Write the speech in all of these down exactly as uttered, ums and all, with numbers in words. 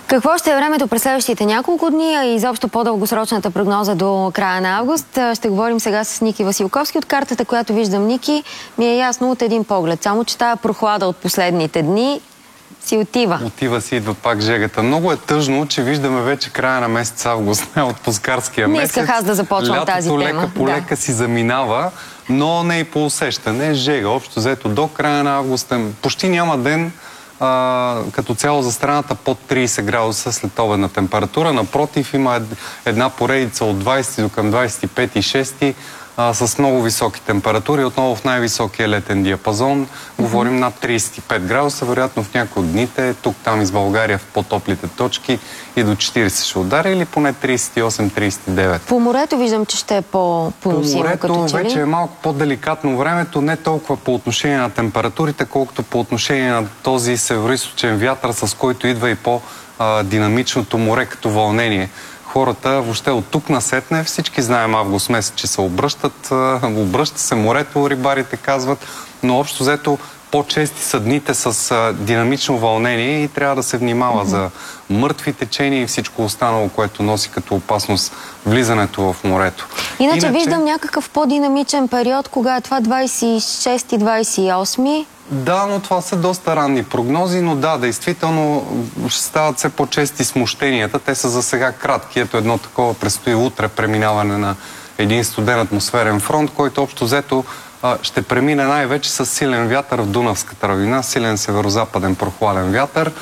Какво ще е времето през следващите няколко дни, а и изобщо по-дългосрочната прогноза до края на август? Ще говорим сега с Ники Василковски. От картата, която виждам, Ники, ми е ясно от един поглед. Само че тая прохлада от последните дни си отива. Отива си, идва пак жегата. Много е тъжно, че виждаме вече края на месец август, не отпускарския месец. Не исках аз да започвам Лятото тази тема. лека по лека да. си заминава, но не и по усещане. Жега. Общо взето до края на август почти няма ден а, като цяло за страната под трийсет градуса след обедна температура. Напротив, има една поредица от двайсет до към двайсет и пет и шест а, с много високи температури. Отново в най-високия летен диапазон. Говорим над трийсет и пет градуса. Вероятно в някои от дните, тук-там из България в по-топлите точки и до четирийсет ще удари, или поне трийсет и осем трийсет и девет. По морето виждам, че ще е по-поносимо. По морето като че ли? вече е малко по-деликатно времето, не толкова по отношение на температурите, колкото по отношение на този североизточен вятър, с който идва и по-динамичното море като вълнение. Хората въобще от тук насетне, всички знаем август месец, че се обръщат, обръща се морето, рибарите казват, но общо взето по-чести са дните с а, динамично вълнение и трябва да се внимава mm-hmm. за мъртви течения и всичко останало, което носи като опасност влизането в морето. Иначе, Иначе... виждам някакъв по-динамичен период, кога е това двайсет и шести двайсет и осми. Да, но това са доста ранни прогнози, но да, действително ще стават все по-чести смущенията. Те са за сега кратки. Ето едно такова предстои утре преминаване на един студен атмосферен фронт, който общо взето ще премине най-вече с силен вятър в Дунавската равнина, силен северо-западен прохладен вятър.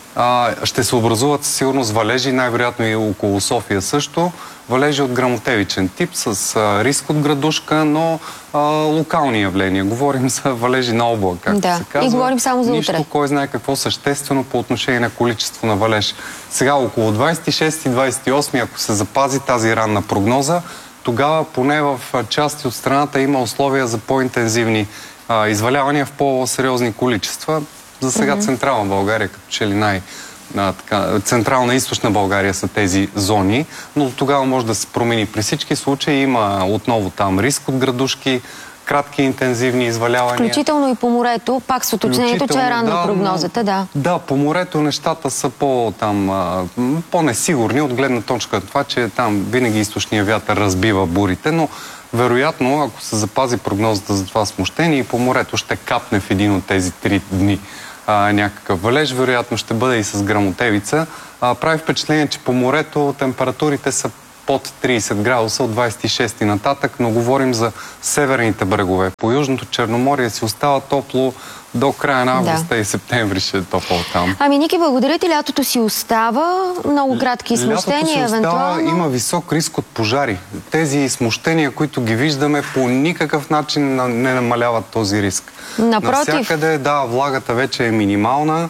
Ще се образуват със сигурност валежи, най-вероятно и около София също. Валежи от грамотевичен тип, с риск от градушка, но а, локални явления. Говорим за валежи на облак, както да. се казва. И говорим само за Нищо, утре. кой знае какво съществено по отношение на количество на валеж. Сега около двайсет и шести двайсет и осми, ако се запази тази ранна прогноза, тогава поне в части от страната има условия за по-интензивни а, извалявания в по-сериозни количества. За сега mm-hmm. Централна България, като че ли най- а, така, Централна и Източна България са тези зони, но тогава може да се промени. При всички случаи има отново там риск от градушки, кратки интензивни извалявания. Включително и по морето, пак с уточнението, че е ранна да, прогнозата, да. Да, по морето нещата са по, там, по-несигурни от гледна точка на това, че там винаги източния вятър разбива бурите, но вероятно, ако се запази прогнозата за това смущение, и по морето ще капне в един от тези три дни а, някакъв валеж, вероятно ще бъде и с грамотевица. А, прави впечатление, че по морето температурите са под трийсет градуса от двайсет и шести нататък, но говорим за северните брегове. По Южното Черноморие си остава топло до края на августа да. и септември ще е топло там. Ами, Ники, благодаря ти. Лятото си остава. Много кратки смущения, евентуално. Има висок риск от пожари. Тези смущения, които ги виждаме, по никакъв начин не намаляват този риск. Напротив. Навсякъде, да, влагата вече е минимална.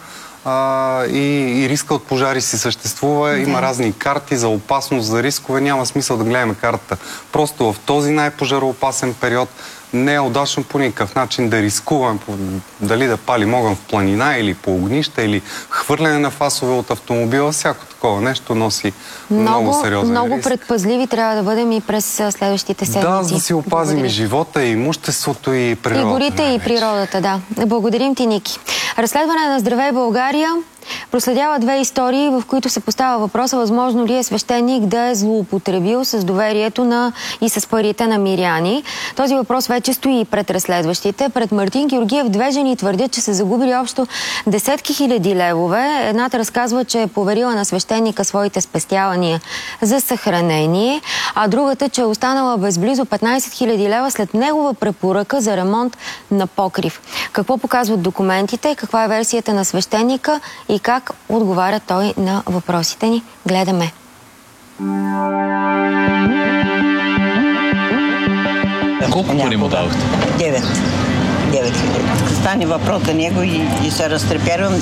А, и, и риска от пожари си съществува. Да. Има разни карти за опасност, за рискове. Няма смисъл да гледаме картата. Просто в този най-пожароопасен период не е удачно по никакъв начин да рискуваме дали да палим огън в планина или по огнища, или хвърляне на фасове от автомобила. Всяко такова нещо носи много, много сериозен много риск. Много предпазливи трябва да бъдем и през следващите седмици. Да, за да си опазим Благодаря. и живота, и имуществото, и природата. И горите, и природата, да. Благодарим ти, Ники. Разследване на Здравей България проследява две истории, в които се поставя въпроса, възможно ли е свещеник да е злоупотребил с доверието на и с парите на миряни. Този въпрос вече стои пред разследващите. Пред Мартин Георгиев две жени твърдят, че са загубили общо десетки хиляди левове. Едната разказва, че е поверила на свещеника своите спестявания за съхранение, а другата, че е останала без близо петнайсет хиляди лева след негова препоръка за ремонт на покрив. Какво показват документите, каква е версията на свещеника и как отговаря той на въпросите ни? Гледаме. Колко пари му дадохте? Девет. Девет хиляди. Стане въпрос до него и, и се разтрепервам.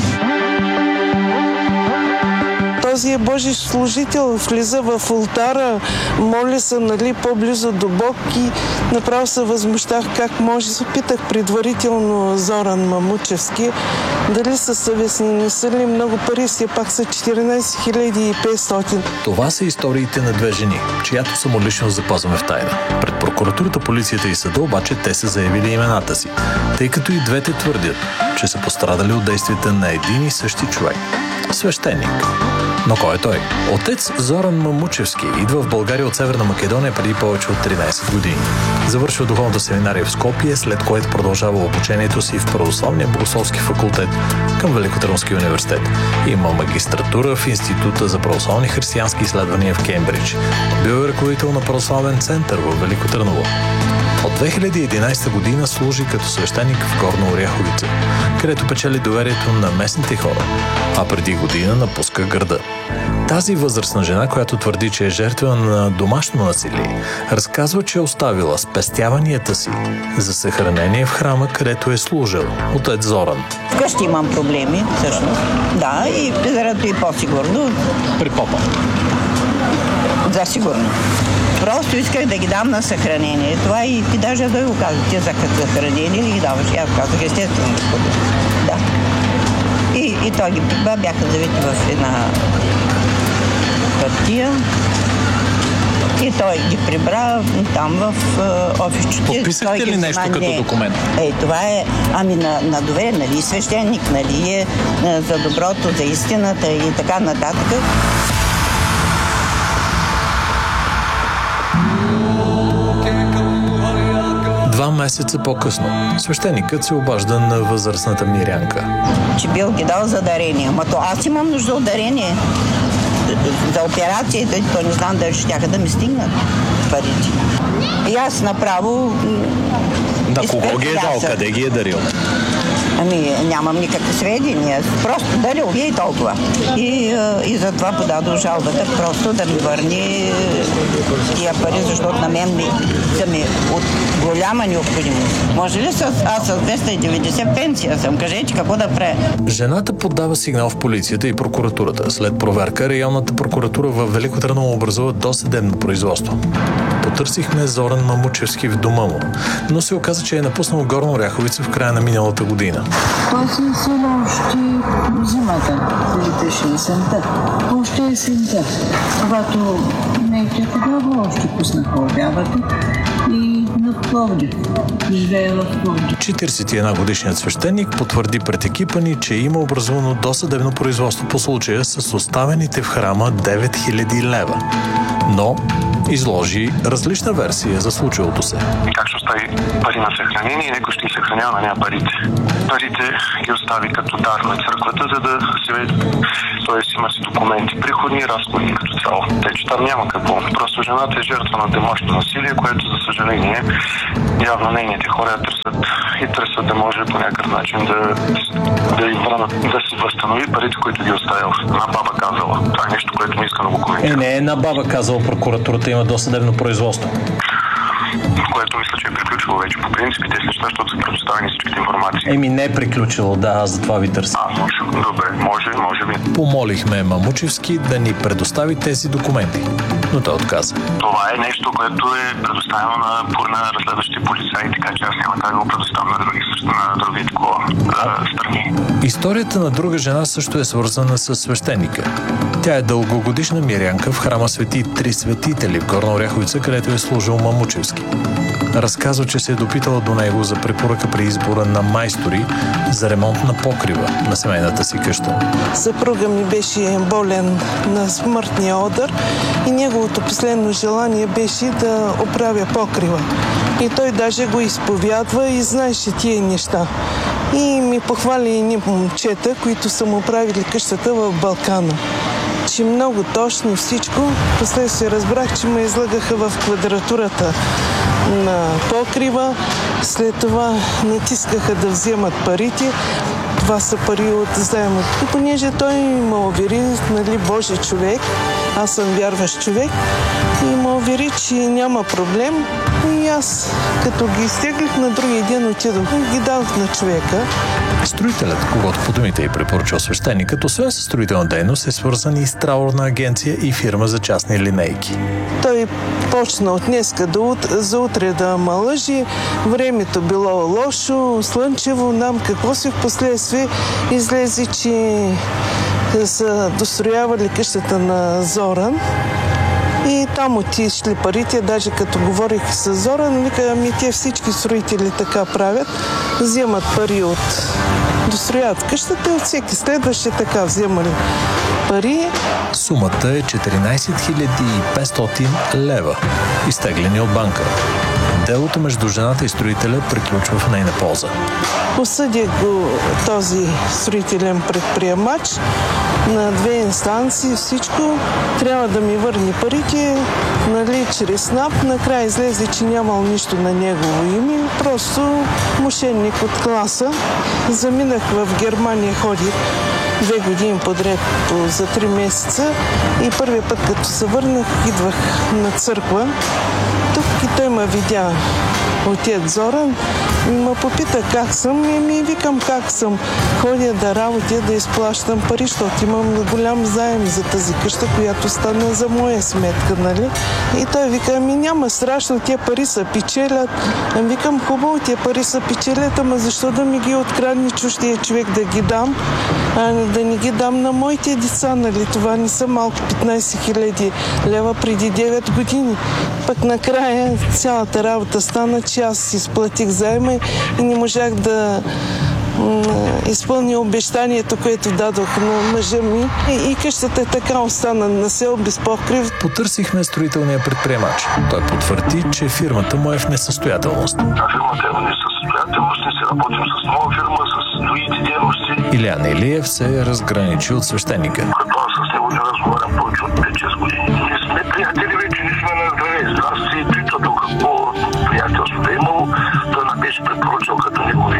Този е Божи служител, влиза в ултара, моли се, нали, по-близо до Бог и направо се възмущах как може. Запитах предварително Зоран Мамучевски дали са съвестни, не са ли много пари, все пак са четиринайсет хиляди и петстотин. Това са историите на две жени, чиято самоличност запазваме в тайна. Пред прокуратурата, полицията и съда обаче те са заявили имената си, тъй като и двете твърдят, че са пострадали от действията на един и същи човек – свещеник. Но кой е той? Отец Зоран Мамучевски идва в България от Северна Македония преди повече от тринайсет години. Завършва духовната семинария в Скопие, след което продължава обучението си в Православния богословски факултет към Великотърновския университет. Има магистратура в Института за православни християнски изследвания в Кембридж. Бил е ръководител на православен център в Велико Търново. От две хиляди и единайсета година служи като свещеник в Горна Оряховица, където печели доверието на местните хора, а преди година напуска града. Тази възрастна жена, която твърди, че е жертва на домашно насилие, разказва, че е оставила спестяванията си за съхранение в храма, където е служил отец Зоран. Вкъщи имам проблеми, всъщност. Да, и заради и по-сигурно. При попа. За сигурно. Просто исках да ги дам на съхранение. Това и ти даже да го казах. Ти за съхранение ли ги даваш? Аз казах, естествено. Да. И, и той ги бяха завити в една хартия. И той ги прибра там в е, офисчето. Подписахте ли нещо като не, документ? Е, това е, ами на, на доверие, нали, свещеник, нали, е, е за доброто, за истината и така нататък. Два месеца по-късно свещеникът се обажда на възрастната Мирянка. Че бил ги дал за дарение. Ама то аз имам нужда от дарение. За операцията, то не знам дали ще тяха да ми стигнат парите. И аз направо... Да, кого ги е дал? Къде ги е дарил? Ами, нямам никакви сведения. Просто дарил ги и толкова. И, и затова подадох жалбата, просто да ми върни тия пари, защото на мен ми, са ми от голяма необходимост. Може ли с, аз с двеста и деветдесет пенсия съм? Кажете какво да правя? Жената подава сигнал в полицията и прокуратурата. След проверка, районната прокуратура в Велико Търново образува досъдебно производство. Потърсихме Зоран Мамучевски в дома му, но се оказа, че е напуснал Горна Оряховица в края на миналата година. Той се изсъля още зимата, летеше есента. Още есента, когато неите тогава още пуснаха обявата и на Пловдив. Живея в Пловдив. четирийсет и една годишният свещеник потвърди пред екипа ни, че има образувано досъдебно производство по случая с оставените в храма девет хиляди лева. Но изложи различна версия за случилото се. Как ще остави пари на съхранение и някой ще ги съхранява на нея парите. Парите ги остави като дар на църквата, за да се т.е. има си документи, приходни и разходни като цяло. Те, че там няма какво. Просто жената е жертва на домашно насилие, което за съжаление явно нейните хора я търсят и търсят да може по някакъв начин да, да, да, да си възстанови парите, които ги оставил. На баба казала. Това е нещо, което не искам да го коментирам. Е, не е на баба казала, прокуратурата има досъдебно производство. Което мисля, че е приключило вече по принцип и тези неща, защото са предоставени всичките информации. Еми не е приключило, да, аз затова ви търся. А, може. Добре, може, може би. Помолихме Мамучевски да ни предостави тези документи, но той отказа. Това е нещо, което е предоставено на, на разследващите полицаи, така че аз няма как да го предоставя на други, на други такова страни. Историята на друга жена също е свързана с свещеника. Тя е дългогодишна мирянка в храма Свети Три Светители в Горна Оряховица, където е служил Мамучевски. Разказва, че се е допитала до него за препоръка при избора на майстори за ремонт на покрива на семейната си къща. Съпруга ми беше болен на смъртния одър и неговото последно желание беше да оправя покрива. И той даже го изповядва и знаеше тия неща. И ми похвали едни момчета, които са му правили къщата в Балкана. Че много точно всичко. После се разбрах, че ме излагаха в квадратурата на покрива. След това натискаха да вземат парите. Това са пари от заемът. И понеже той ме увери, нали, Божи човек, аз съм вярващ човек, и ме увери, че няма проблем. И аз, като ги изтеглих, на другия ден отидох и ги дадох на човека. Строителят, когато по думите й препоръчал свещеникът, освен със строителна дейност, е свързан и с траурна агенция и фирма за частни линейки. Той почна от днеска до ут... за утре да ме лъжи. Времето било лошо, слънчево, нам какво си в последствие излезе, че са достроявали къщата на Зоран. И там отишли парите, даже като говорих с Зоран, вика, ами те всички строители така правят, вземат пари от... дострояват къщата и от всеки следващи така вземали пари. Сумата е четиринайсет хиляди и петстотин лева, изтеглени от банка. Делото между жената и строителя приключва в нейна полза. Осъдих го този строителен предприемач на две инстанции, всичко. Трябва да ми върне парите, нали, чрез НАП. Накрая излезе, че нямал нищо на негово име. Просто мошенник от класа. Заминах в Германия, ходих две години подред по, за три месеца и първия път, като се върнах, идвах на църква. Тук и той ме видя, отец Зоран, и ме попита как съм и ми викам как съм. Ходя да работя, да изплащам пари, защото имам голям заем за тази къща, която стана за моя сметка, нали? И той вика, ами няма страшно, тия пари са печелят. А викам, хубаво, тия пари са печелят, ама защо да ми ги открадне чуждия човек да ги дам, а да не ги дам на моите деца, нали? Това не са малко петнайсет хиляди лева преди девет години. Пък накрая цялата работа стана, че аз изплатих заема и не можах да изпълни обещанието, което дадох на мъжа ми. И, и къщата така остана на село без покрив. Потърсихме строителния предприемач. Той потвърди, че фирмата му е в несъстоятелност. А фирмата е в несъстоятелност, не се работим с нова фирма, с другите дейности. Илян Илиев се разграничи от свещеника. Като аз с него не разговарям повече от пет-шест години. Ние сме приятели вече, не сме на здраве. Здрасти и той тук какво приятелство да е имало. Той не беше препоръчал като негови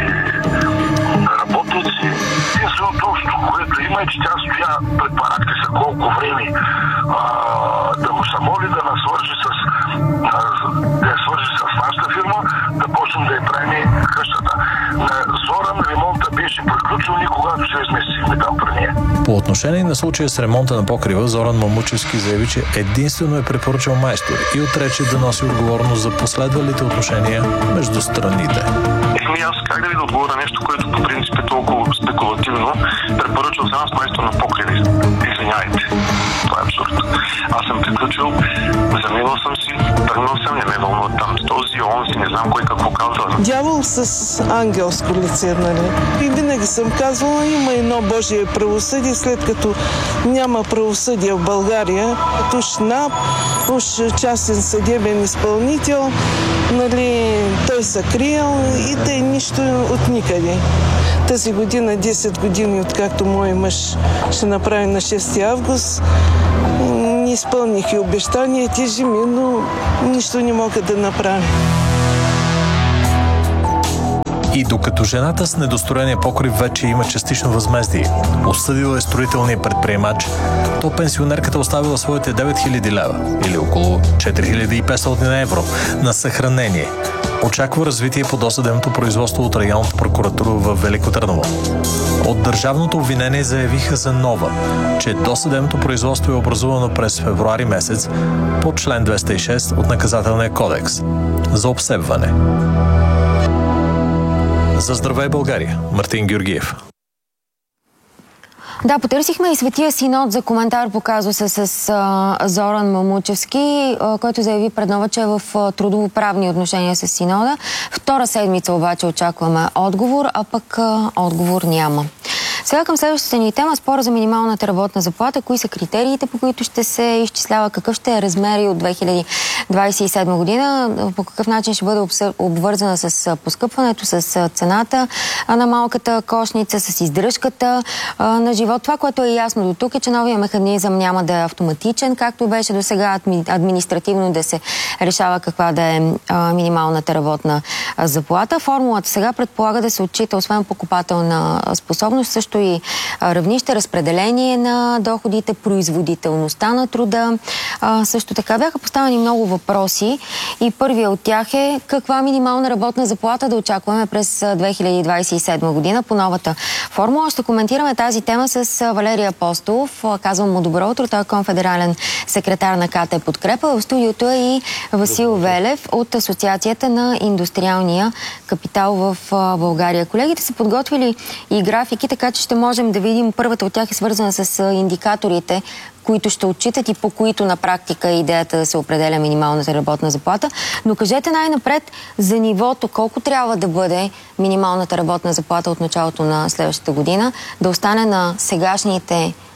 работници. Единственото общо, което има, е, че тя стоя пред парактиса колко време а, да му се моли да нас свържи с, а, да я свържи с нашата фирма, да почнем да я правим къщата. На Зоран ремонта беше приключил, никогато се изместихме там при нея. По отношение на случая с ремонта на покрива, Зоран Мамучевски заяви, че единствено е препоръчал майстор и отрече да носи отговорност за последвалите отношения между страните. Еми аз как да ви да отговоря нещо, което по принцип е толкова спекулативно, препоръчал за нас майстор на покриви. Извинявайте. Това е абсурд. Аз съм приключил, заминал съм си, тръгнал съм, не ме вълнува там този, онзи, не знам кой какво казва. Дявол с ангелско лице, нали? И винаги съм казвала, има едно Божие правосъдие, след като няма правосъдие в България, уж НАП, уж частен съдебен изпълнител, нали, той се криел и тъй нищо от никъде. Тази година, десет години, откакто мой мъж ще направи на шести август, не изпълних и обещания, тежи ми, но нищо не мога да направя. И докато жената с недостроения покрив вече има частично възмездие, осъдила е строителния предприемач, то пенсионерката оставила своите девет хиляди лева или около четири хиляди и петстотин евро на съхранение. Очаква развитие по досъдебното производство от районната прокуратура в Велико Търново. От държавното обвинение заявиха за нова, че досъдебното производство е образувано през февруари месец по член двеста и шест от Наказателния кодекс за обсебване. За Здравей България, Мартин Георгиев. Да, потърсихме и Светия Синод за коментар по казуса с а, Зоран Мамучевски, а, който заяви пред нова, че е в трудово-правни отношения с Синода. Втора седмица обаче очакваме отговор, а пък а, отговор няма. Сега към следващата ни тема, спора за минималната работна заплата. Кои са критериите, по които ще се изчислява, какъв ще е размер от две хиляди двадесет и седма година, по какъв начин ще бъде обвързана с поскъпването, с цената на малката кошница, с издръжката на живот. Това, което е ясно до тук, е, че новия механизъм няма да е автоматичен, както беше до сега административно да се решава каква да е минималната работна заплата. Формулата сега предполага да се отчита, освен покупателна способност, също и равнище, разпределение на доходите, производителността на труда. А, също така бяха поставени много въпроси и първият от тях е каква минимална работна заплата да очакваме през две хиляди двадесет и седма година по новата формула. Ще коментираме тази тема с Валерий Апостолов. Казвам му добро утро. Той е конфедерален секретар на КТ Подкрепа. В студиото е и Васил Велев от Асоциацията на индустриалния капитал в България. Колегите са подготвили и графики, така че ще можем да видим. Първата от тях е свързана с индикаторите, които ще отчитат и по които на практика е идеята да се определя минималната работна заплата. Но кажете най-напред за нивото, колко трябва да бъде минималната работна заплата от началото на следващата година, да остане на сегашните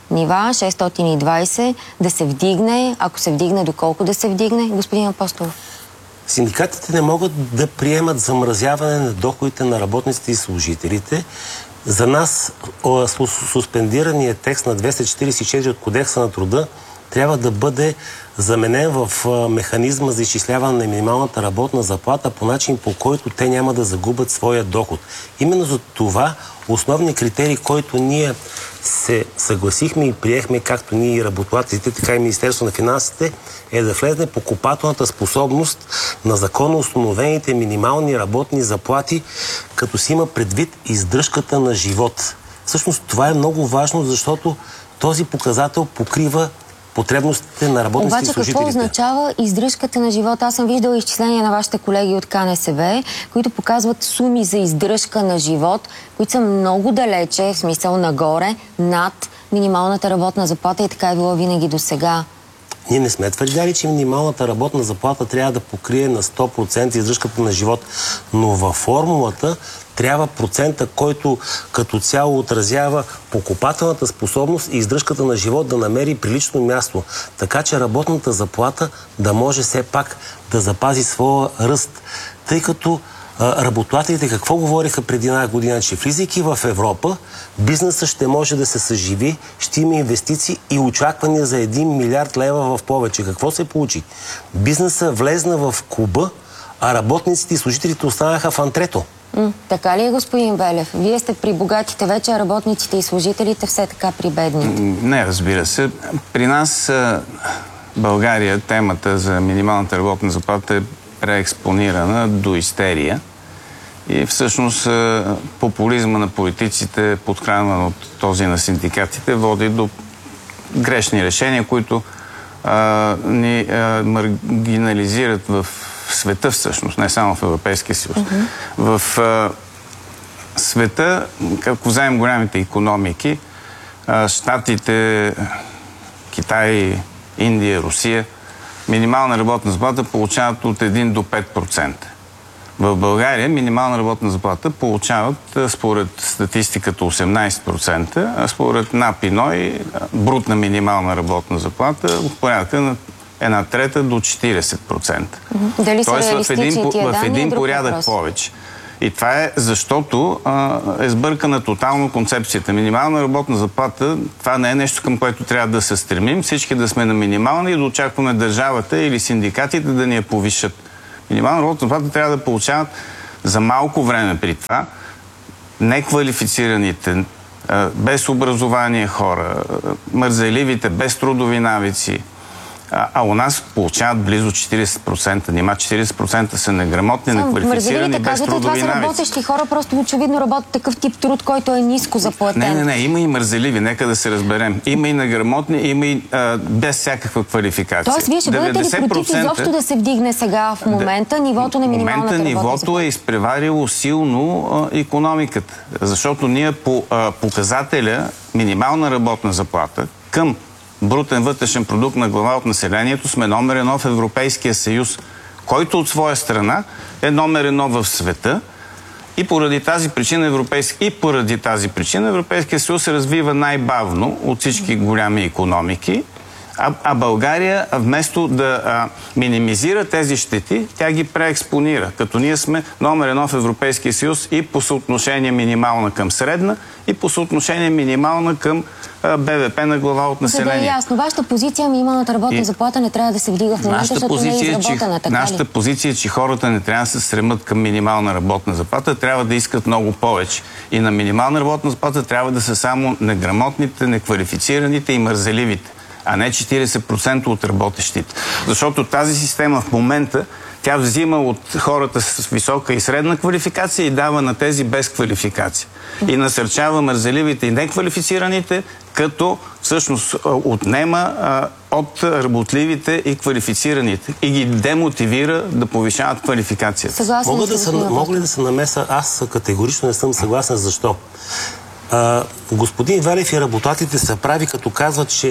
нива, шестстотин и двайсет, да се вдигне, ако се вдигне, доколко да се вдигне? Господин Апостолов. Синдикатите не могат да приемат замразяване на доходите на работниците и служителите. За нас суспендираният текст на двеста четирийсет и четири от Кодекса на труда трябва да бъде заменен в механизма за изчисляване на минималната работна заплата по начин, по който те няма да загубят своя доход. Именно за това основният критерий, който ние се съгласихме и приехме, както ние и работодателите, така и Министерство на финансите, е да влезне покупателната способност на законно установените минимални работни заплати, като си има предвид издръжката на живот. Всъщност това е много важно, защото този показател покрива потребностите на работниците и служителите. Обаче какво означава издръжката на живота? Аз съм виждала изчисления на вашите колеги от КНСБ, които показват суми за издръжка на живот, които са много далече, в смисъл нагоре, над минималната работна заплата и така е било винаги до сега. Ние не сме твърдяли, че минималната работна заплата трябва да покрие на сто процента издръжката на живот, но във формулата трябва процента, който като цяло отразява покупателната способност и издръжката на живот да намери прилично място, така че работната заплата да може все пак да запази своя ръст. Тъй като а, работодателите какво говориха преди една година, че влизайки в Европа, бизнесът ще може да се съживи, ще има инвестиции и очаквания за един милиард лева в повече. Какво се получи? Бизнесът влезна в клуба, а работниците и служителите останаха в антрето. М, така ли е, господин Велев? Вие сте при богатите вече, а работниците и служителите все така при бедните. Не, разбира се. При нас България темата за минималната работна заплата е преекспонирана до истерия. И всъщност популизма на политиците, подхранван от този на синдикатите, води до грешни решения, които а, ни а, маргинализират в света всъщност, не само в Европейския съюз. Uh-huh. В а, света, ако вземем голямите икономики, а, Щатите, Китай, Индия, Русия, минимална работна заплата получават от един до пет процента. В България минимална работна заплата получават според статистиката осемнадесет процента, а според НАП и НОИ брутна минимална работна заплата от порядка на една трета до четиридесет процента. Mm-hmm. Дали са Тоест в един, тия в един е порядък въпрос. повече. И това е защото а, е сбъркана тотално концепцията. Минимална работна заплата, това не е нещо, към което трябва да се стремим. Всички да сме на минимална и да очакваме държавата или синдикатите да ни я повишат. Минимална работна заплата трябва да получават за малко време при това неквалифицираните, без образование хора, мързеливите, без трудови навици. А, а у нас получават близо четиридесет процента. Нима четиридесет процента са неграмотни, неквалифицирани, без трудови навици. Това са работещи хора, просто очевидно работят такъв тип труд, който е ниско заплатен. Не, не, не, има и мързеливи, нека да се разберем. Има и неграмотни, има и а, без всякаква квалификация. Тоест, вие ще бъдете ли против изобщо да се вдигне сега в момента да, нивото на минималната работна заплата? В момента нивото е изпреварило силно а, икономиката. Защото ние по а, показателя минимална работна заплата към брутен вътрешен продукт на глава от населението сме номер едно в Европейския съюз, който от своя страна е номер едно в света и поради тази причина Европейски, и поради тази причина Европейския съюз се развива най-бавно от всички голями икономики, а, а България вместо да а, минимизира тези щети, тя ги преекспонира, като ние сме номер едно в Европейския съюз и по съотношение минимална към средна, и по съотношение минимална към БВП на глава от населението. За да е ясно, вашата позиция, минималната работна и... заплата не трябва да се вдига в момента, защото не е изработена. Така нашата ли? позиция е, че хората не трябва да се стремат към минимална работна заплата, трябва да искат много повече. И на минимална работна заплата трябва да са само неграмотните, неквалифицираните и мързеливите, а не четиридесет процента от работещите. Защото тази система в момента тя взима от хората с висока и средна квалификация и дава на тези без квалификация. И насърчава мързеливите и неквалифицираните, като всъщност отнема а, от работливите и квалифицираните и ги демотивира да повишават квалификацията. Мога, да се, мога ли да се намеса? Аз категорично не съм съгласен. Защо? А, господин Велев и работодателите са прави, като казват, че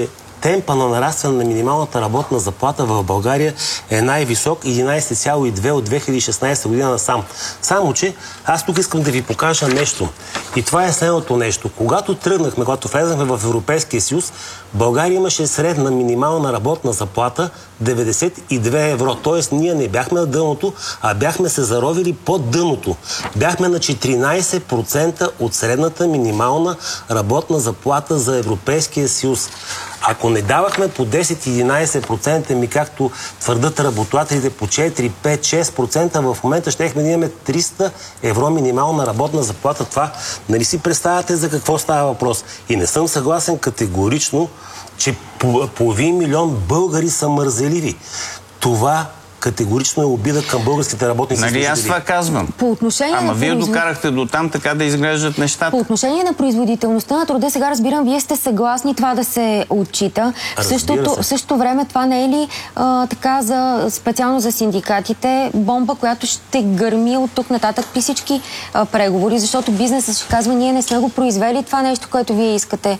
темпа на нарастване на минималната работна заплата в България е най-висок, единайсет цяло и две от две хиляди и шестнайсета година насам. Само, че аз тук искам да ви покажа нещо. И това е следното нещо. Когато тръгнахме, когато влезахме в Европейския съюз, България имаше средна минимална работна заплата деветдесет и две евро. Тоест ние не бяхме на дъното, а бяхме се заровили под дъното. Бяхме на четиринайсет процента от средната минимална работна заплата за Европейския съюз. Ако не давахме по десет-единайсет процента, ми както твърдат работодателите по четири, пет, шест процента, в момента щехме да имаме триста евро минимална работна заплата. Това, нали си представяте за какво става въпрос? И не съм съгласен категорично, че половин милион българи са мързеливи. Това категорично е обида към българските работници. Нали аз това казвам? По отношение Ама на вие производ... докарахте до там така да изглеждат нещата. По отношение на производителността на труда, сега разбирам, вие сте съгласни това да се отчита. В същото, в същото време това не е ли а, така за, специално за синдикатите бомба, която ще гърми от тук нататък при всички а, преговори, защото бизнесът ще казва, ние не сме го произвели това нещо, което вие искате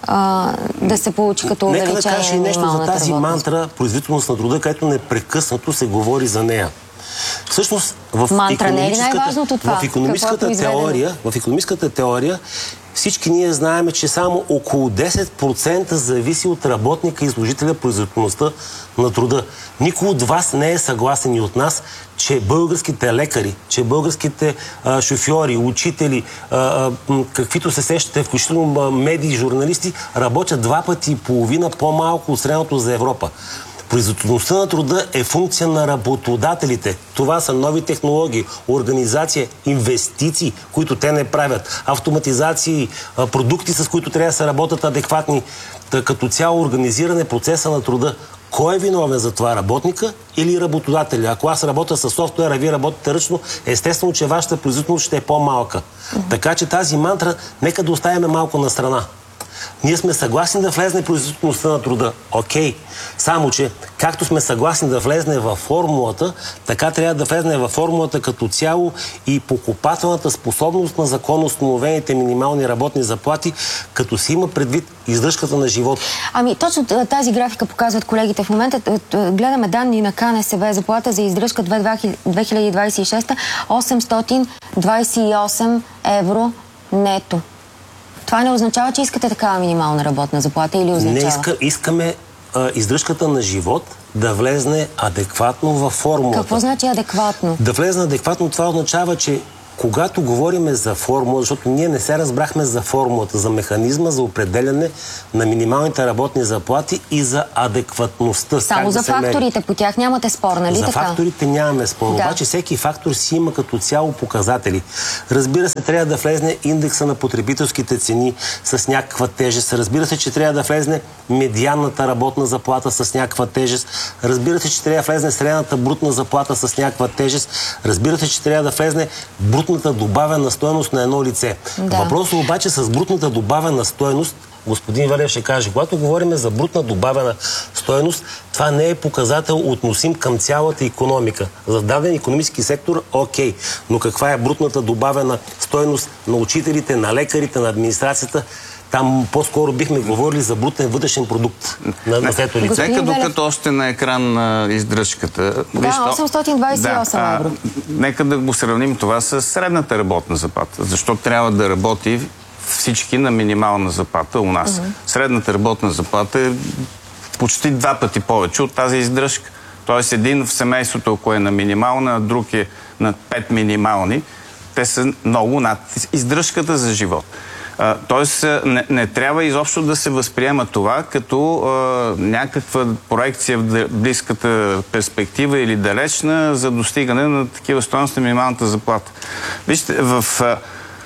а, да се получи като увеличение. Нека да кажа и нещо за тази мантра производителност на труда, където непрекъснато се говори за нея. Всъщност, в мантра не е ли най-важното това? В икономическата теория, в икономическата теория всички ние знаем, че само около десет процента зависи от работника и служителя производителността на труда. Никой от вас не е съгласен и от нас, че българските лекари, че българските а, шофьори, учители, а, а, каквито се сещате, включително медии, журналисти, работят два пъти и половина по-малко от средното за Европа. Производителността на труда е функция на работодателите. Това са нови технологии, организация, инвестиции, които те не правят, автоматизации, продукти, с които трябва да се работят адекватни. Като цяло организиране процеса на труда. Кой е виновен за това? Работника или работодателя? Ако аз работя с софтуера, вие работите ръчно, естествено, че вашата производителност ще е по-малка. Mm-hmm. Така че тази мантра, нека да оставяме малко на страна. Ние сме съгласни да влезне производителността на труда. Окей. Само, че както сме съгласни да влезне във формулата, така трябва да влезне във формулата като цяло и покупателната способност на законоустановените минимални работни заплати, като се има предвид издръжката на живота. Ами точно тази графика показват колегите. В момента гледаме данни на КНСБ. Заплата за издръжка две хиляди двадесет и шеста осемстотин двадесет и осем евро нето. Това не означава, че искате такава минимална работна заплата или означава? Не иска, искаме а, издръжката на живот да влезне адекватно във формулата. Какво значи адекватно? Да влезне адекватно, това означава, че когато говорим за формула, защото ние не се разбрахме за формулата, за механизма за определяне на минималните работни заплати и за адекватността. Само за да факторите, мери. По тях нямате спор, нали за така? За факторите нямаме спор, да. Обаче всеки фактор си има като цяло показатели. Разбира се, трябва да влезне индекса на потребителските цени с някаква тежест. Разбира се, че трябва да влезне медианната работна заплата с някаква тежест. Разбира се, че трябва да влезне средната брутна заплата с някаква тежест. Разбира се, че трябва да влезне брутната добавена стойност на едно лице. Да. Въпросът обаче с брутната добавена стойност, господин Валев ще каже, когато говорим за брутна добавена стойност, това не е показател относим към цялата икономика. За даден икономически сектор, окей. Но каква е брутната добавена стойност на учителите, на лекарите, на администрацията? Там по-скоро бихме говорили за брутен вътрешен продукт на, на сето лице. Нека докато още на екран на издръжката. Да, осемстотин двадесет и осем евро. Да, нека да го сравним това с средната работна заплата. Защо трябва да работи всички на минимална заплата у нас? Uh-huh. Средната работна заплата е почти два пъти повече от тази издръжка. Тоест един в семейството, ако е на минимална, а друг е на пет минимални, те са много над издръжката за живот. Uh, тоест не, не трябва изобщо да се възприема това като uh, някаква проекция в близката перспектива или далечна за достигане на такива стойности на минималната заплата. Вижте, в... Uh,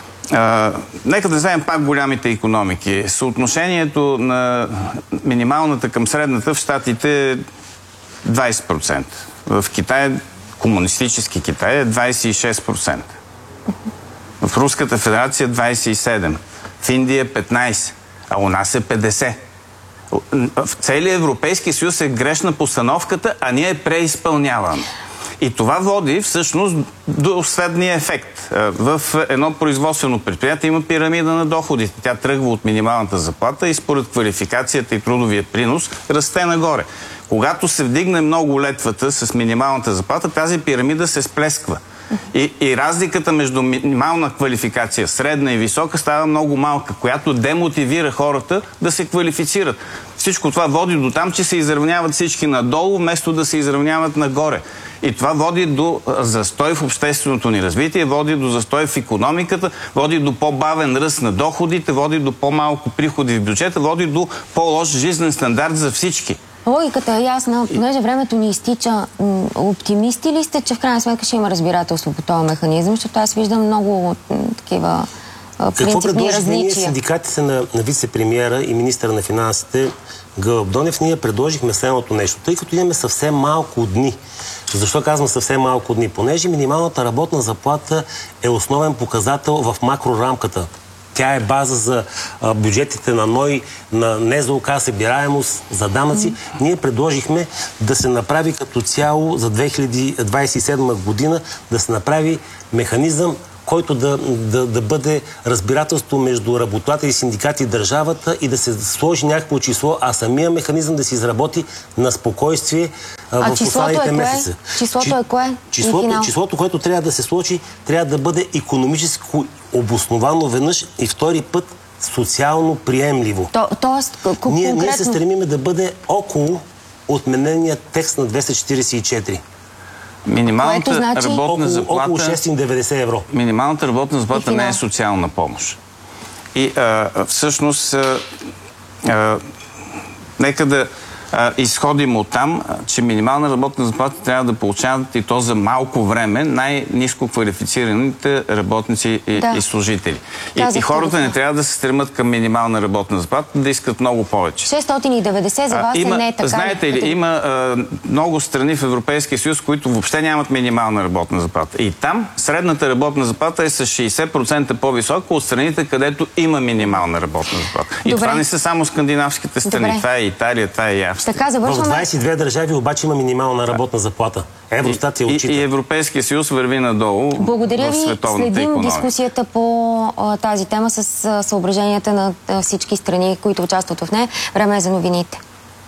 Uh, нека да вземем пак голямите икономики. Съотношението на минималната към средната в Щатите е двадесет процента. В Китай, комунистически Китай, е двадесет и шест процента. В Руската федерация двадесет и седем процента. В Индия е петнайсет процента. А у нас е петдесет процента. В целия Европейски съюз е грешна постановката, а ние преизпълняваме. И това води всъщност до следния ефект. В едно производствено предприятие има пирамида на доходите. Тя тръгва от минималната заплата и според квалификацията и трудовия принос расте нагоре. Когато се вдигне много летвата с минималната заплата, тази пирамида се сплесква. И, и разликата между минимална квалификация, средна и висока става много малка, която демотивира хората да се квалифицират. Всичко това води до там, че се изравняват всички надолу, вместо да се изравняват нагоре. И това води до застой в общественото ни развитие, води до застой в икономиката, води до по-бавен ръст на доходите, води до по-малко приходи в бюджета, води до по-лош жизнен стандарт за всички. Логиката е ясна, понеже времето ни изтича. Оптимисти ли сте, че в крайна сметка ще има разбирателство по този механизъм, защото аз виждам много такива принципни различия? Какво предложихме ние синдикатите на, на вице-премиера и министъра на финансите Гълъб Донев? Ние предложихме следното нещо, тъй като имаме съвсем малко дни. Защо казвам съвсем малко дни? Понеже минималната работна заплата е основен показател в макрорамката. Тя е база за а, бюджетите на НОИ, на НЗОК, събираемост, за данъци. Mm. Ние предложихме да се направи като цяло за две хиляди двадесет и седма година, да се направи механизъм, който да, да, да бъде разбирателство между работодатели, синдикати и държавата и да се сложи някакво число, а самия механизъм да се изработи на спокойствие а, в останалите е месеца. Числото е кое? Числото, числото, което трябва да се случи, трябва да бъде икономически обосновано веднъж и втори път социално приемливо. То, тоест, конкретно... Ние, ние се стремиме да бъде около отменения текст на двеста четиридесет и четири. Минималната значи? работна около, заплата... около шестстотин и деветдесет евро. Минималната работна заплата не е социална помощ. И а, всъщност а, а, нека да а, изходим от там, че минимална работна заплата трябва да получават и то за малко време най-ниско квалифицираните работници и, да. и служители. И, и хората не трябва да се стремат към минимална работна заплата, да искат много повече. шестстотин и деветдесет за вас а, има, е не е така. Знаете ли, като... има а, много страни в Европейския съюз, които въобще нямат минимална работна заплата. И там средната работна заплата е с шейсет процента по-висока от страните, където има минимална работна заплата. И Добре. това не са само скандинавските страни. Добре. Това е Италия, това е и Австрия. Така, завършваме. В двадесет и две държави обаче има минимална работна заплата. Евростат я отчита. И, и Европейския съюз върви надолу. Благодаря в ви. световната Следим икономика. дискусията по а, тази тема с а, съображенията на а, всички страни, които участват в нея. Време е за новините.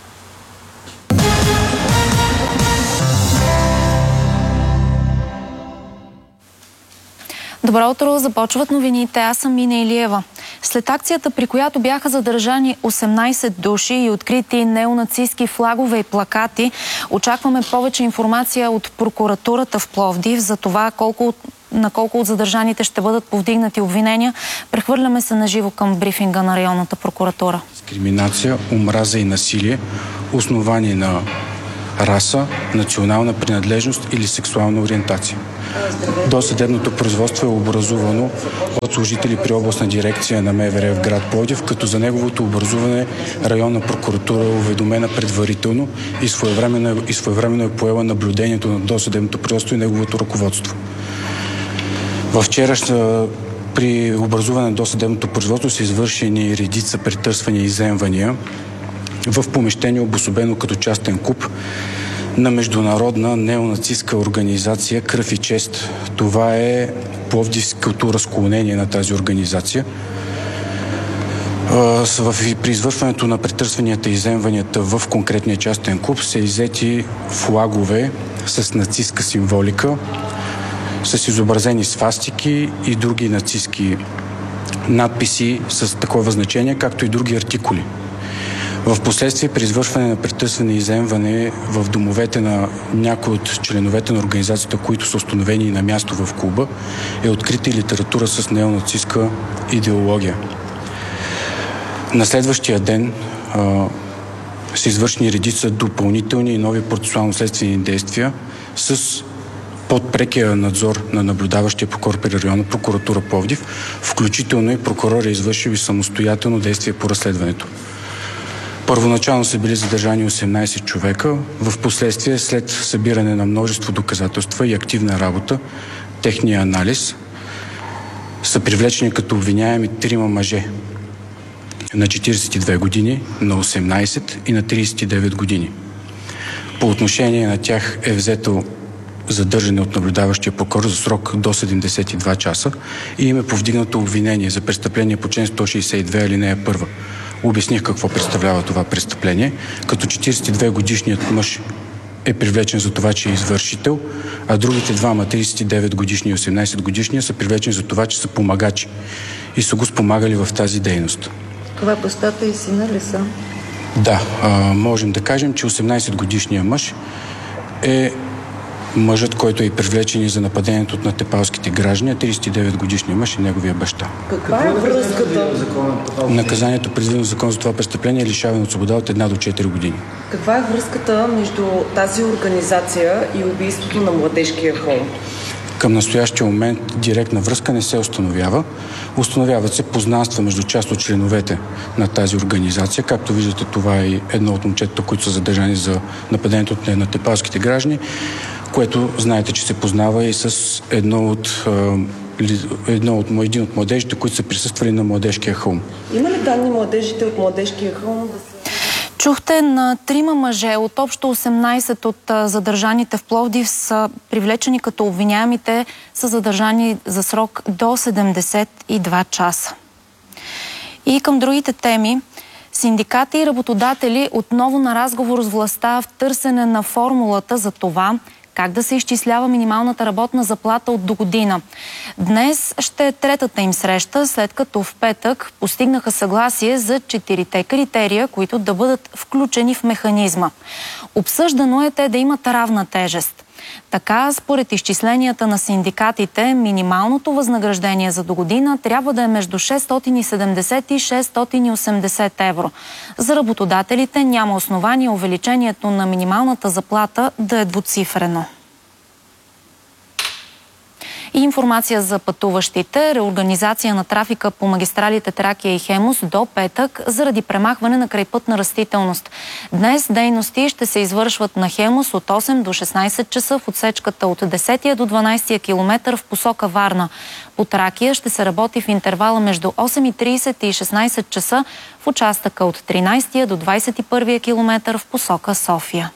Добро утро, започват новините. Аз съм Мина Илиева. След акцията, при която бяха задържани осемнадесет души и открити неонацистски флагове и плакати, очакваме повече информация от прокуратурата в Пловдив за това колко, на колко от задържаните ще бъдат повдигнати обвинения. Прехвърляме се на живо към брифинга на районната прокуратура. Дискриминация, омраза и насилие, основани на раса, национална принадлежност или сексуална ориентация. Досъдебното производство е образувано от служители при областна дирекция на МВР в град Пловдив, като за неговото образуване районна прокуратура е уведомена предварително и своевременно, и своевременно е поела наблюдението на досъдебното производство и неговото ръководство. Във вчерашна при образуване на досъдебното производство са извършени редица претърсвания и изземвания в помещение, обособено като частен клуб на международна неонацистска организация Кръв и чест. Това е пловдивското разклонение на тази организация. При извършването на претърсванията и изземванията в конкретния частен клуб са иззети флагове с нацистска символика, с изобразени свастики и други нацистски надписи с такова значение, както и други артикули. В последствие при извършване на претърсване и изземване в домовете на някои от членовете на организацията, които са установени на място в клуба, е открита литература с неонацистска идеология. На следващия ден а, са извършени редица допълнителни и нови процесуално-следствени действия с под прекия надзор на наблюдаващия прокурор при районна прокуратура Пловдив, включително и прокурор е извършил и самостоятелно действие по разследването. Първоначално са били задържани осемнадесет човека, в последствие след събиране на множество доказателства и активна работа, техния анализ, са привлечени като обвиняеми трима мъже на четиридесет и две години, на осемнадесет и на тридесет и девет години. По отношение на тях е взето задържане от наблюдаващия прокурор за срок до седемдесет и два часа и им е повдигнато обвинение за престъпление по член сто шейсет и две алинея първа. Обясних какво представлява това престъпление, като четиридесет и две годишният мъж е привлечен за това, че е извършител, а другите двама, тридесет и девет годишни и осемнайсет годишния, са привлечени за това, че са помагачи и са го спомагали в тази дейност. Това бащата и сина ли са? Да, а, можем да кажем, че осемнайсет годишният мъж е мъжът, който е привлечен за нападението от натепалските граждани, а тридесет и девет годишният мъж е неговия баща. Каква е връзката? Наказанието, предвидено в закон за това престъпление, е лишаване от свобода от една до четири години. Каква е връзката между тази организация и убийството на младежкия холм? Към настоящия момент директна връзка не се установява. Установяват се познанства между част от членовете на тази организация. Както виждате, това е едно от момчетата, които са задържани за нападението от натепалските граждани, което знаете, че се познава и с едно от, едно от, един от младежите, които са присъствали на младежкия хълм. Има ли данни младежите от младежкия хълм да се... Чухте на трима мъже от общо осемнайсет от задържаните в Пловдив са привлечени като обвиняемите, са задържани за срок до седемдесет и два часа. И към другите теми. Синдикати и работодатели отново на разговор с властта в търсене на формулата за това как да се изчислява минималната работна заплата от до година. Днес ще е третата им среща, след като в петък постигнаха съгласие за четирите критерия, които да бъдат включени в механизма. Обсъждано е те да имат равна тежест. Така, според изчисленията на синдикатите, минималното възнаграждение за до година трябва да е между шестстотин и седемдесет и шестстотин и осемдесет евро. За работодателите няма основание увеличението на минималната заплата да е двуцифрено. И информация за пътуващите. Реорганизация на трафика по магистралите Тракия и Хемус до петък заради премахване на крайпътна растителност. Днес дейности ще се извършват на Хемус от осем до шестнайсет часа в отсечката от десетия до дванайсетия километър в посока Варна. По Тракия ще се работи в интервала между осем и трийсет и шестнайсет часа в участъка от тринайсетия до двайсет и първия километър в посока София.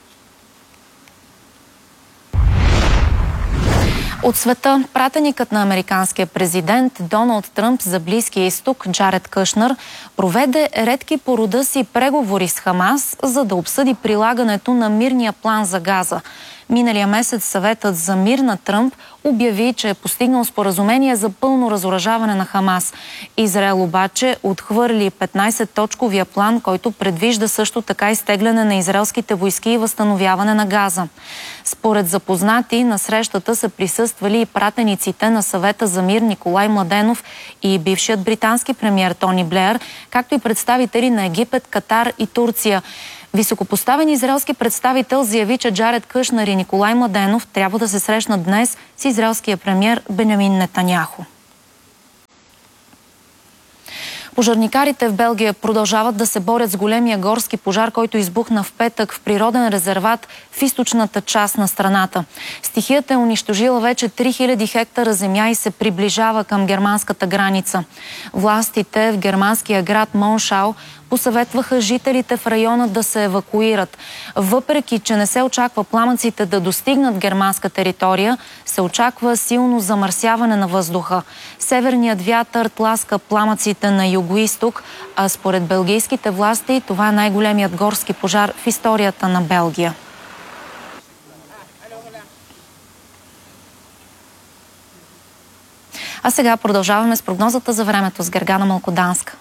От света, пратеникът на американския президент Доналд Тръмп за Близкия изток Джаред Кушнер проведе редки по рода си преговори с Хамас, за да обсъди прилагането на мирния план за Газа. Миналия месец съветът за мир на Тръмп обяви, че е постигнал споразумение за пълно разоръжаване на Хамас. Израел обаче отхвърли петнайсет-точковия план, който предвижда също така изтегляне на израелските войски и възстановяване на Газа. Според запознати, на срещата са присъствали и пратениците на съвета за мир Николай Младенов и бившият британски премиер Тони Блеер, както и представители на Египет, Катар и Турция. Високопоставен израелски представител заяви, че Джаред Кушнер и Николай Младенов трябва да се срещнат днес с израелския премиер Бенямин Нетаняху. Пожарникарите в Белгия продължават да се борят с големия горски пожар, който избухна в петък в природен резерват в източната част на страната. Стихията е унищожила вече три хиляди хектара земя и се приближава към германската граница. Властите в германския град Моншау посъветваха жителите в района да се евакуират. Въпреки че не се очаква пламъците да достигнат германска територия, се очаква силно замърсяване на въздуха. Северният вятър тласка пламъците на югоизток, а според белгийските власти това е най-големият горски пожар в историята на Белгия. А сега продължаваме с прогнозата за времето с Гергана Малкоданска.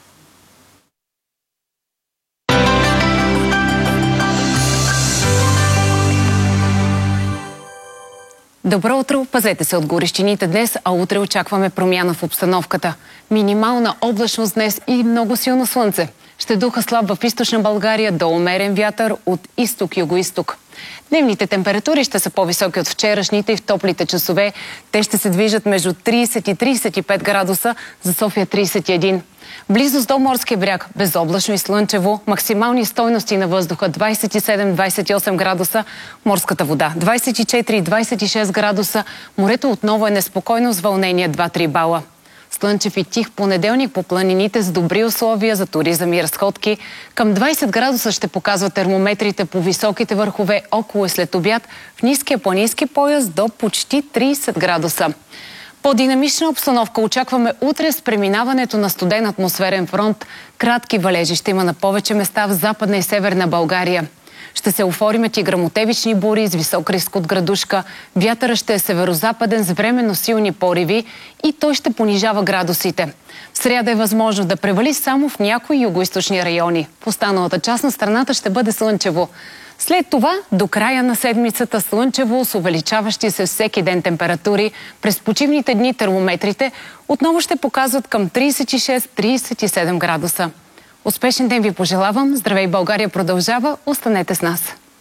Добро утро! Пазете се от горещините днес, а утре очакваме промяна в обстановката. Минимална облачност днес и много силно слънце. Ще духа слаб в източна България до умерен вятър от изток-югоизток. Дневните температури ще са по-високи от вчерашните и в топлите часове. Те ще се движат между трийсет и трийсет и пет градуса, за София трийсет и един. Близост до морския бряг, безоблачно и слънчево, максимални стойности на въздуха двайсет и седем до двайсет и осем градуса, морската вода двайсет и четири до двайсет и шест градуса, морето отново е неспокойно с вълнение два до три бала. Слънчев и тих понеделник по планините с добри условия за туризъм и разходки. Към двайсет градуса ще показват термометрите по високите върхове около и след обяд, в ниския планински пояс до почти трийсет градуса. По-динамична обстановка очакваме утре с преминаването на студен атмосферен фронт. Кратки валежи ще има на повече места в Западна и Северна България. Ще се оформят и гръмотевични бури с висок риск от градушка. Вятърът ще е северозападен с временно силни пориви и той ще понижава градусите. В сряда е възможно да превали само в някои югоизточни райони. В останалата част на страната ще бъде слънчево. След това, до края на седмицата слънчево с увеличаващи се всеки ден температури. През почивните дни термометрите отново ще показват към трийсет и шест - трийсет и седем градуса. Успешен ден ви пожелавам. Здравей, България продължава. Останете с нас.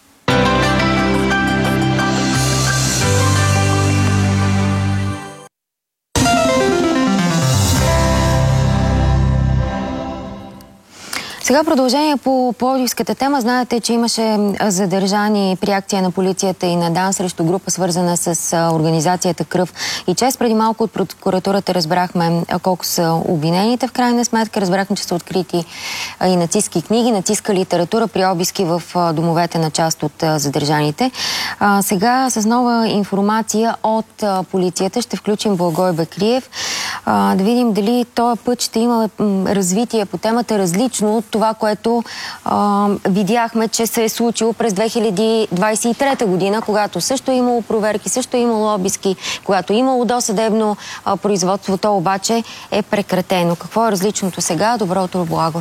Сега продължение по пловдивската тема. Знаете, че имаше задържани при акция на полицията и на ДАНС срещу група, свързана с организацията Кръв и чест. Преди малко от прокуратурата разбрахме колко са обвинените. В крайна сметка разбрахме, че са открити и нацистски книги, нацистска литература при обиски в домовете на част от задържаните. А, сега с нова информация от полицията ще включим Благой Бакриев. А, да видим дали този път ще има развитие по темата различно от това, което а, видяхме, че се е случило през две хиляди двайсет и трета година, когато също е имало проверки, също е имало обиски, когато е имало досъдебно а, производство, то обаче е прекратено. Какво е различното сега? Добро утро, Благо!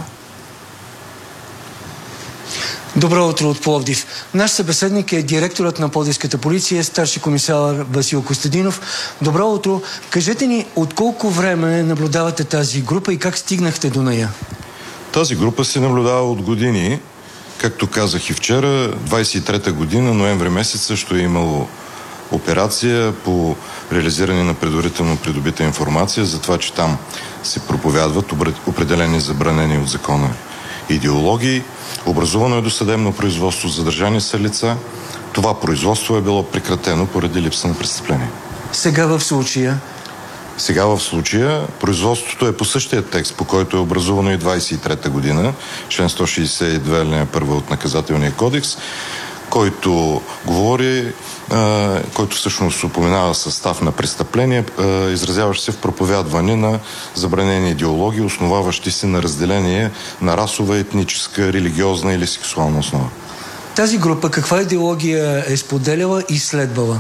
Добро утро от Пловдив. Наш събеседник е директорът на Пловдивската полиция, старши комисар Васил Костадинов. Добро утро. Кажете ни, от колко време наблюдавате тази група и как стигнахте до нея? Тази група се наблюдава от години. Както казах и вчера, двайсет и трета година, ноември месец, също е имало операция по реализиране на предварително придобита информация за това, че там се проповядват определени забранени от закона идеологии. Образувано е досъдебно производство, задържани са лица. Това производство е било прекратено поради липса на престъпление. Сега в случая? Сега в случая производството е по същия текст, по който е образувано и двайсет и трета година, член сто шейсет и две, алинея първа от Наказателния кодекс, който говори, а, който всъщност упоменава състав на престъпление, а, изразяващ се в проповядване на забранени идеологии, основаващи се на разделение на расова, етническа, религиозна или сексуална основа. Тази група каква идеология е споделяла и следвала?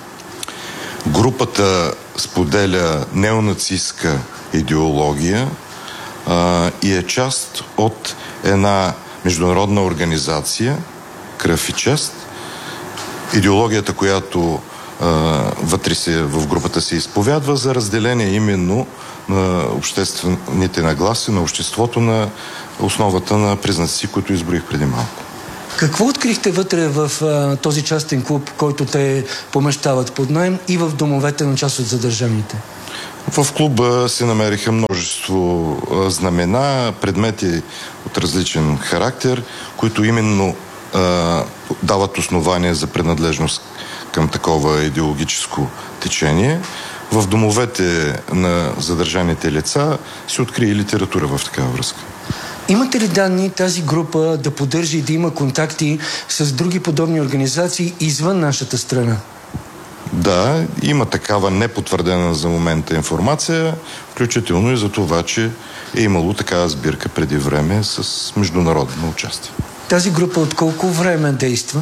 Групата споделя неонацистска идеология а, и е част от една международна организация Кръв и чест. Идеологията, която а, вътре се, в групата се изповядва за разделение именно на обществените нагласи, на обществото на основата на признаци, които изброих преди малко. Какво открихте вътре в а, този частен клуб, който те помещават под наем и в домовете на част от задържаните? В клуба се намериха множество а, знамена, предмети от различен характер, които именно а, дават основания за принадлежност към такова идеологическо течение. В домовете на задържаните лица се откри и литература в такава връзка. Имате ли данни тази група да поддържа и да има контакти с други подобни организации извън нашата страна? Да, има такава непотвърдена за момента информация, включително и за това, че е имало такава сбирка преди време с международно участие. Тази група от колко време действа?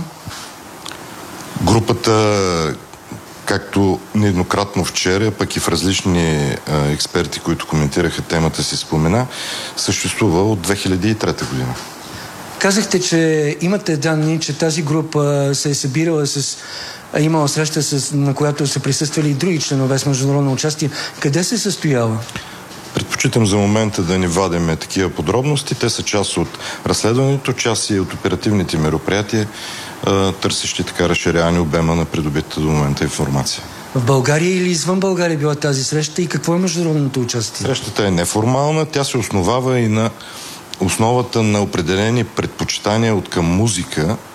Групата, както нееднократно вчера, пък и в различни а, експерти, които коментираха темата, си спомена, съществува от две хиляди и трета година. Казахте, че имате данни, че тази група се е събирала с... А имала среща, с, на която са присъствали и други членове с международно участие. Къде се състояла? Предпочитам за момента да не вадиме такива подробности. Те са част от разследването, част и от оперативните мероприятия, търсещи така разширяване обема на придобитата до момента информация. В България или извън България била тази среща и какво е международното участие? Срещата е неформална. Тя се основава и на основата на определени предпочитания от към музика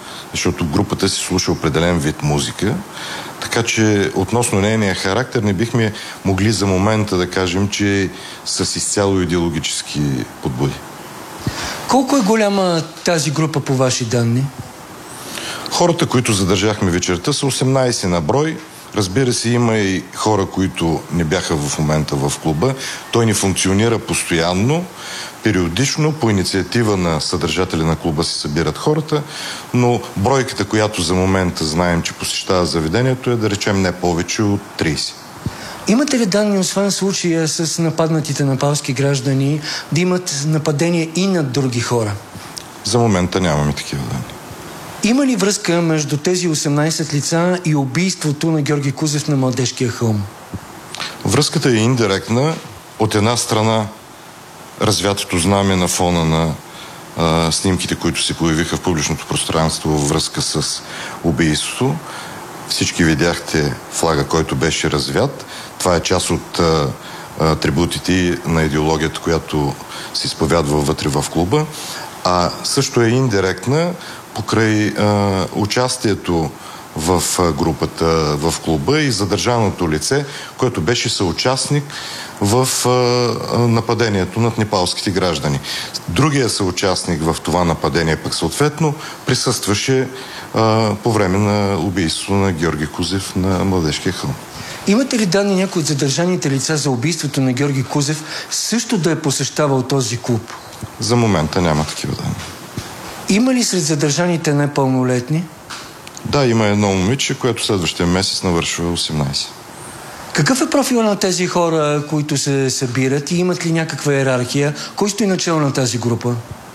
защото групата си слуша определен вид музика. Така че относно нейния характер не бихме могли за момента да кажем, че е с изцяло идеологически подбуди. Колко е голяма тази група по ваши данни? Хората, които задържахме вечерта, са осемнайсет на брой. Разбира се, има и хора, които не бяха в момента в клуба. Той не функционира постоянно. Периодично, по инициатива на съдържателя на клуба се събират хората, но бройката, която за момента знаем, че посещава заведението, е да речем не повече от трийсет. Имате ли данни, освен случая с нападнатите непалски граждани, да имат нападения и над други хора? За момента нямаме такива данни. Има ли връзка между тези осемнайсет лица и убийството на Георги Кузев на Младежкия хълм? Връзката е индиректна. От една страна развятото знаме на фона на а, снимките, които се появиха в публичното пространство във връзка с убийството. Всички видяхте флага, който беше развят. Това е част от а, а, атрибутите на идеологията, която се изповядва вътре в клуба. А също е индиректна покрай а, участието в групата, в клуба и задържаното лице, което беше съучастник в а, нападението над непалските граждани. Другия съучастник в това нападение пък съответно присъстваше а, по време на убийството на Георги Кузев на Младежкия хълм. Имате ли данни някои от задържаните лица за убийството на Георги Кузев също да е посещавал този клуб? За момента няма такива данни. Има ли сред задържаните непълнолетни? Да, има едно момиче, което следващия месец навършва осемнайсет. Какъв е профил на тези хора, които се събират и имат ли някаква иерархия? Кой стои начало на тази група?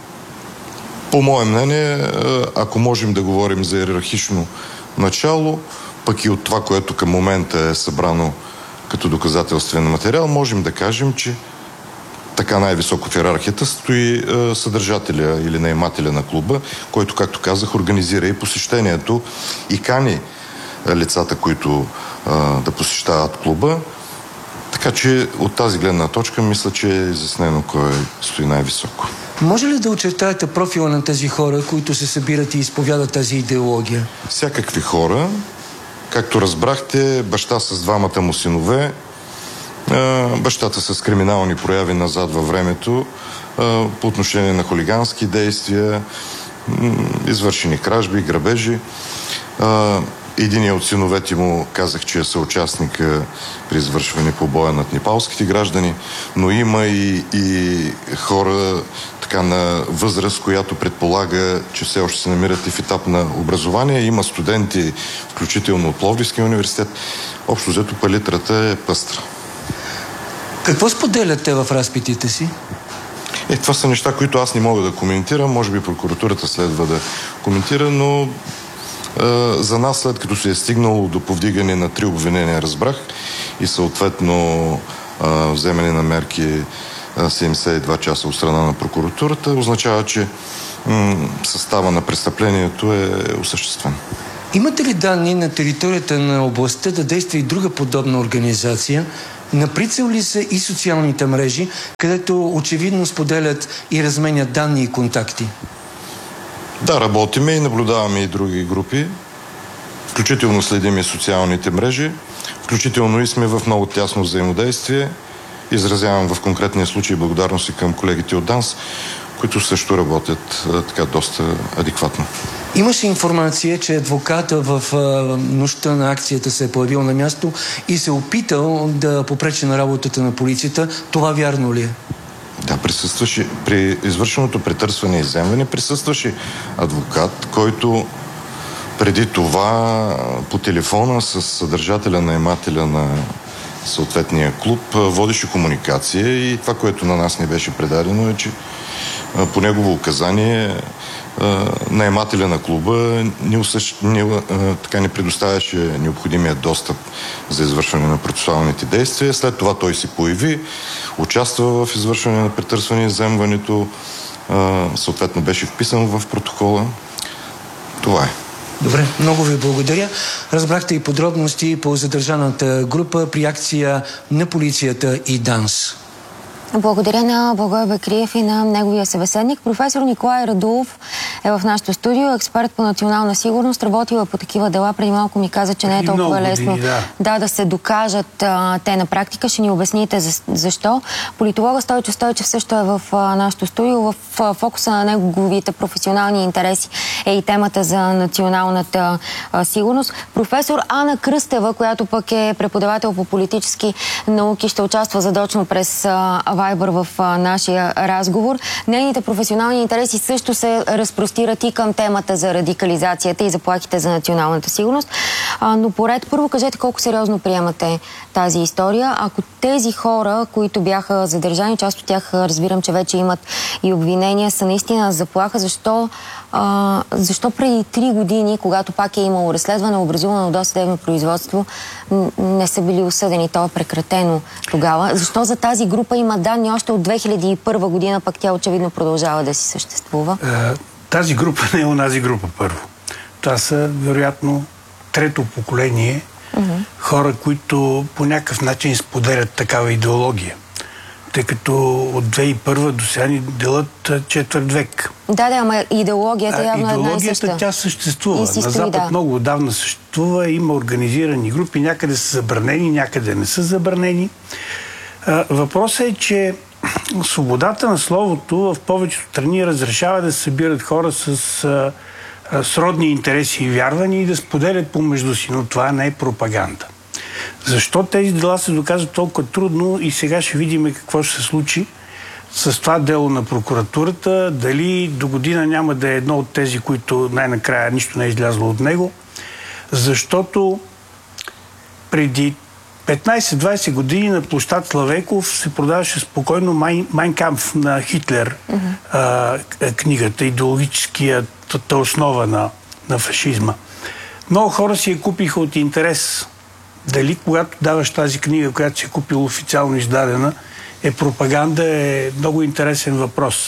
По мое мнение, ако можем да говорим за иерархично начало, пък и от това, което към момента е събрано като доказателствен материал, можем да кажем, че така най-високо в иерархията стои е, съдържателя или наемателя на клуба, който, както казах, организира и посещението и кани е, лицата, които е, да посещават клуба. Така че от тази гледна точка мисля, че е изяснено кой стои най-високо. Може ли да очертаете профила на тези хора, които се събират и изповядат тази идеология? Всякакви хора. Както разбрахте, баща с двамата му синове, бащата с криминални прояви назад във времето по отношение на хулигански действия, извършени кражби, грабежи. Единият от синовете му казах, че е съучастник при извършване побоя над непалските граждани, но има и, и хора така на възраст, която предполага, че все още се намират и в етап на образование. Има студенти, включително от Пловдивския университет. Общо взето палитрата е пъстра. Какво споделят те в разпитите си? Е, това са неща, които аз не мога да коментирам. Може би прокуратурата следва да коментира, но е, за нас, след като се е стигнало до повдигане на три обвинения, разбрах, и съответно е, вземане на мерки е, седемдесет и два часа от страна на прокуратурата, означава, че м- състава на престъплението е осъществен. Имате ли данни на територията на областта да действа и друга подобна организация? На прицел ли са и социалните мрежи, където очевидно споделят и разменят данни и контакти? Да, работиме и наблюдаваме и други групи. Включително следим и социалните мрежи. Включително и сме в много тясно взаимодействие. Изразявам в конкретния случай благодарности към колегите от ДАНС, които също работят а, така доста адекватно. Имаше информация, че адвоката в а, нощта на акцията се е появил на място и се е опитал да попречи на работата на полицията. Това вярно ли е? Да, присъстваше при извършеното претърсване и изземване, присъстваше адвокат, който преди това по телефона с съдържателя, наемателя на съответния клуб водеше комуникация и това, което на нас не беше предадено, е, че по негово указание наемателя на клуба не, усъщ... не, така не предоставяше необходимия достъп за извършване на процесуалните действия. След това той се появи, участва в извършване на претърсване и изземването, съответно беше вписан в протокола. Това е. Добре, много ви благодаря. Разбрахте и подробности по задържаната група при акция на полицията и ДАНС. Благодаря на Благой Бекриев и на неговия събеседник. Професор Николай Радулов е в нашото студио. Експерт по национална сигурност. Работила по такива дела. Преди малко ми каза, че не е толкова лесно години, да. Да, да се докажат а, те на практика. Ще ни обясните за, защо. Политолога Стойчо Стойчев също е в а, нашото студио. В а, фокуса на неговите професионални интереси е и темата за националната а, сигурност. Професор Ана Кръстева, която пък е преподавател по политически науки, ще участва задочно през а, Вайбър в а, нашия разговор. Нейните професионални интереси също се разпростират и към темата за радикализацията и заплахите за националната сигурност. А, но поред, първо кажете колко сериозно приемате тази история. Ако тези хора, които бяха задържани, част от тях разбирам, че вече имат и обвинения, са наистина заплаха, защо, а, защо преди три години, когато пак е имало разследване, образувано досъдебно производство, не са били осъдени? То е прекратено тогава. Защо за тази група има данни още от две хиляди и първа година, пък тя очевидно продължава да си съществува? Тази група не е онази група, първо. Това са, вероятно, трето поколение mm-hmm. хора, които по някакъв начин споделят такава идеология. Тъй като от две хиляди и първа до сега ни делят четвърт век. Да, да, ама идеологията а, явно е една и съща. Идеологията тя съществува. На Запад да. много отдавна съществува, има организирани групи, някъде са забранени, някъде не са забранени. А, въпросът е, че свободата на словото в повечето страни разрешава да се събират хора с а, а, сродни интереси и вярвания и да споделят помежду си, но това не е пропаганда. Защо тези дела се доказват толкова трудно и сега ще видим какво ще се случи с това дело на прокуратурата, дали до година няма да е едно от тези, които най-накрая нищо не е излязло от него, защото преди петнайсет-двайсет години на площад Славейков се продаваше спокойно Майн Кампф на Хитлер, uh-huh. а, книгата, идеологическата основа на, на фашизма. Много хора си я купиха от интерес. Дали когато даваш тази книга, която си е купил официално издадена, е пропаганда, е много интересен въпрос.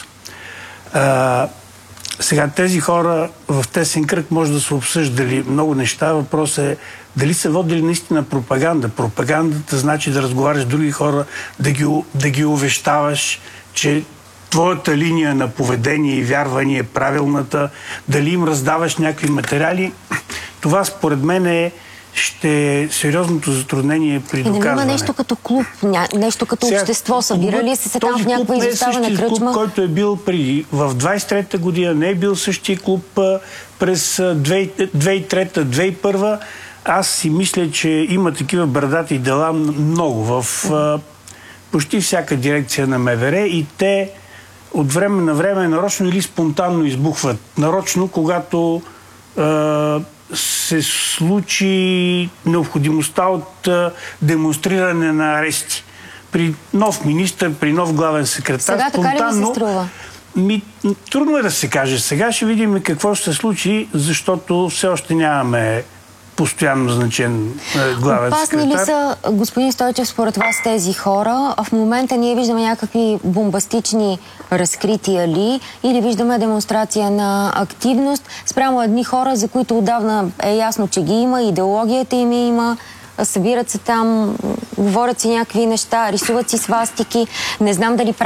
А, сега тези хора в тесен кръг може да са обсъждали много неща. Въпросът е дали са водили наистина пропаганда. Пропагандата значи да разговаряш с други хора, да ги, да ги увещаваш, че твоята линия на поведение и вярвание е правилната, дали им раздаваш някакви материали. Това според мен е ще е сериозното затруднение при доказване. Има нещо като клуб, нещо като Сега, общество. Събирали се се там в някаква изоставена кръчма? Този клуб, който е бил преди, в двайсет и трета година, не е бил същия клуб през две хиляди и трета - две хиляди и първа. Аз си мисля, че има такива брадати дела много в а, почти всяка дирекция на МВР и те от време на време нарочно или спонтанно избухват. Нарочно, когато а, се случи необходимостта от а, демонстриране на арести. При нов министър, при нов главен секретар. Сега така ли ви се струва? Ми, трудно е да се каже. Сега ще видим какво ще се случи, защото все още нямаме постоянно назначен главен Опасни секретар. Опасни ли са, господин Стойчев, според вас тези хора? В момента ние виждаме някакви бомбастични разкрития ли или виждаме демонстрация на активност спрямо едни хора, за които отдавна е ясно, че ги има, идеологията им има, събират се там, говорят си някакви неща, рисуват си свастики. Не знам дали